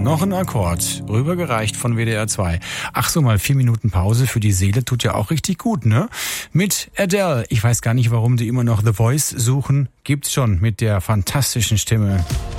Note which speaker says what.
Speaker 1: Noch ein Akkord, rübergereicht von WDR 2. Ach so, mal 4 Minuten Pause für die Seele tut ja auch richtig gut, ne? Mit Adele. Ich weiß gar nicht, warum die immer noch The Voice suchen. Gibt's schon mit der fantastischen Stimme.